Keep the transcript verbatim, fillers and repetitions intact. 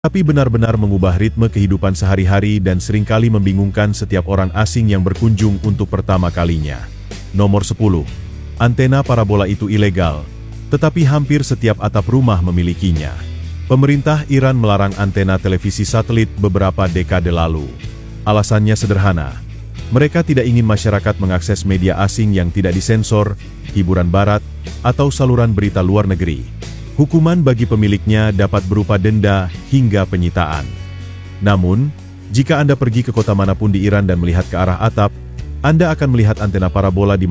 tapi benar-benar mengubah ritme kehidupan sehari-hari dan seringkali membingungkan setiap orang asing yang berkunjung untuk pertama kalinya. Nomor sepuluh. Antena parabola itu ilegal, tetapi hampir setiap atap rumah memilikinya. Pemerintah Iran melarang antena televisi satelit beberapa dekade lalu. Alasannya sederhana. Mereka tidak ingin masyarakat mengakses media asing yang tidak disensor, hiburan barat, atau saluran berita luar negeri. Hukuman bagi pemiliknya dapat berupa denda hingga penyitaan. Namun, jika Anda pergi ke kota manapun di Iran dan melihat ke arah atap, Anda akan melihat antena parabola di